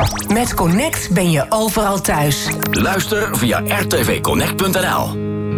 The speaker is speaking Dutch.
Met Connect ben je overal thuis. Luister via rtvconnect.nl.